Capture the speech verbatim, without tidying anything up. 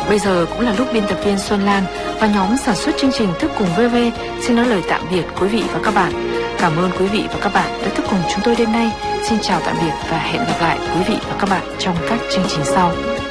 Bây giờ cũng là lúc biên tập viên Xuân Lan và nhóm sản xuất chương trình Thức Cùng vê vê xin nói lời tạm biệt quý vị và các bạn. Cảm ơn quý vị và các bạn đã thức cùng chúng tôi đêm nay. Xin chào tạm biệt và hẹn gặp lại quý vị và các bạn trong các chương trình sau.